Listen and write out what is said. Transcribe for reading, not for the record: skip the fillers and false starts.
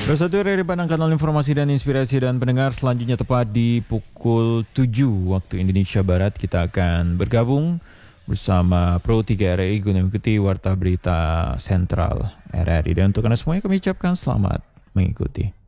Bersatu dari Padang Kanal Informasi dan Inspirasi dan pendengar selanjutnya tepat di pukul 7 waktu Indonesia Barat kita akan bergabung bersama Pro 3 RRI guna mengikuti Warta Berita Sentral RRI. Dan untuk Anda semuanya kami ucapkan selamat mengikuti.